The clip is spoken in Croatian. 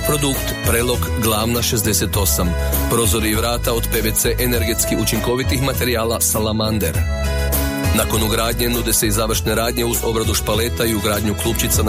Produkt Prelog Glavna 68. Prozori i vrata od PVC energetski učinkovitih materijala Salamander. Nakon ugradnje nude se i završne radnje uz obradu špaleta i ugradnju klupčica na